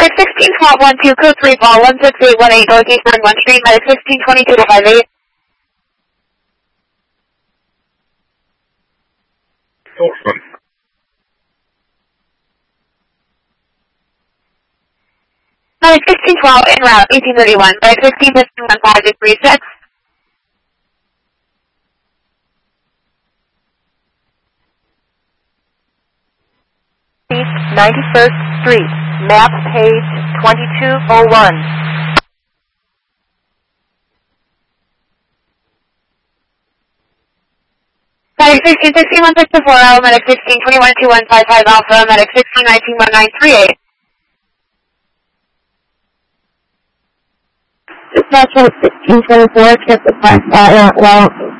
Medic 1612 code 3 ball 16818 Northeast 91 Street, Medic 1622 to 58. Awesome. Medic 1612 en route 1831, Medic 1615 to 36. East 91st Street, map page 2201. Medic 1616 164 Medic 1621 2155 Alpha, Medic 1619 1938. Dispatch 1624, check the 5 well,